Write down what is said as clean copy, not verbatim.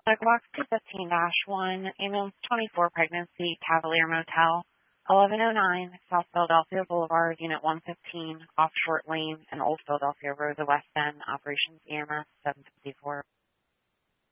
Box 215-1, ambulance 24 pregnancy, Cavalier Motel, 1109 South Philadelphia Boulevard, Unit 115, off Short Lane in Old Philadelphia Road, the West End, Operations EMS 754.